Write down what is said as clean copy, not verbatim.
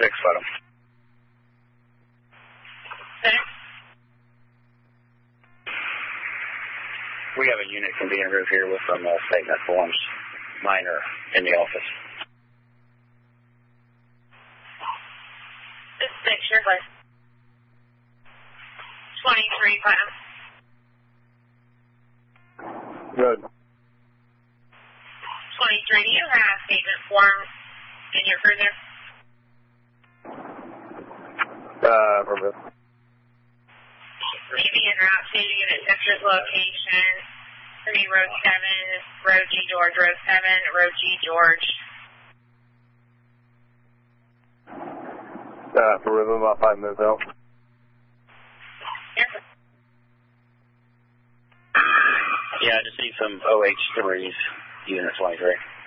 let him. Okay. We have a unit can be en route here with some statement forms, minor, in the office. This is picture, but 23 Platinum. Good. 23, do you have statement forms in your cruiser? Affirmative. Maybe en route to unit sector's location. For me, Road 7, Road G George, Road 7, Road G George. Affirmative, about 5 minutes out. Yes. Yeah, I just need some OH3s, unit 23.